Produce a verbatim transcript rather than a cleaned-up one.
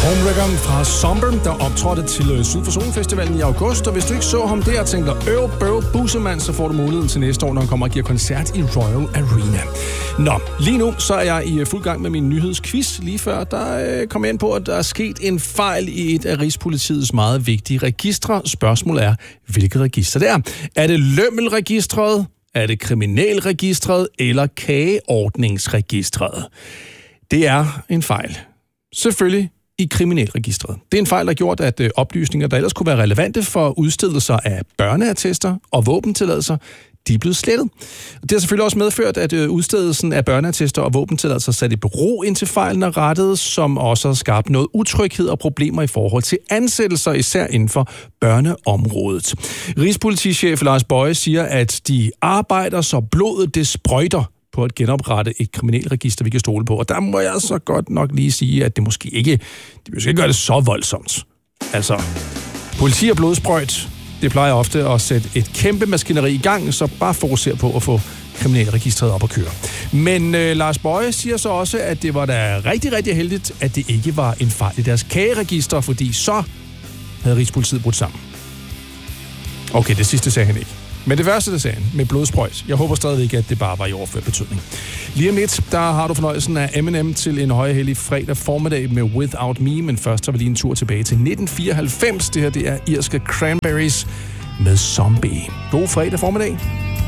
Homewreckeren fra Somber, der optrådte til Syd for Solen Festivalen i august, og hvis du ikke så ham der og tænker, øv, bøv, bussemand, så får du muligheden til næste år, når han kommer og giver koncert i Royal Arena. Nå, lige nu så er jeg i fuld gang med min nyhedsquiz. Lige før, der øh, kom jeg ind på, at der er sket en fejl i et af Rigspolitiets meget vigtige registre. Spørgsmålet er, hvilket register det er. Er det Lømmelregistret, er det Kriminalregistret eller Kageordningsregistret? Det er en fejl. Selvfølgelig i Kriminalregistret. Det er en fejl, der har gjort, at øh, oplysninger, der ellers kunne være relevante for udstedelser af børneattester og våbentilladelser, de er blevet slettet. Det har selvfølgelig også medført, at øh, udstedelsen af børneattester og våbentilladelser sat i bero indtil fejlen er rettet, som også har skabt noget utryghed og problemer i forhold til ansættelser, især inden for børneområdet. Rigspolitichef Lars Boje siger, at de arbejder, så blodet det sprøjter på at genoprette et kriminalregister, vi kan stole på. Og der må jeg så godt nok lige sige, at det måske ikke, det måske ikke gøre det så voldsomt. Altså, politi og blodsprøjt, det plejer ofte at sætte et kæmpe maskineri i gang, så bare fokuser på at få kriminalregistret op at køre. Men øh, Lars Boje siger så også, at det var da rigtig, rigtig heldigt, at det ikke var en fejl i deres kageregister, fordi så havde Rigspolitiet brudt sammen. Okay, det sidste sagde han ikke. Men det værste, det sagde han, med blodsprøjt. Jeg håber stadig ikke, at det bare var i overført betydning. Lige om lidt, der har du fornøjelsen af Eminem til en højhellig fredag formiddag med Without Me, men først tager vi lige en tur tilbage til nitten fireoghalvfems. Det her, det er irske Cranberries med Zombie. God fredag formiddag.